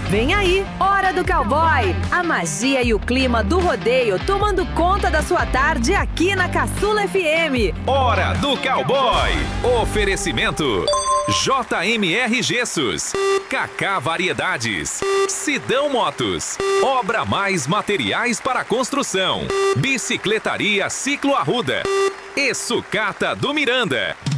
Vem aí, Hora do Cowboy. A magia e o clima do rodeio tomando conta da sua tarde aqui na Caçula FM. Hora do Cowboy. Oferecimento JMR Gessos, Kaká Variedades, Sidão Motos, Obra Mais Materiais para Construção, Bicicletaria Ciclo Arruda e Sucata do Miranda.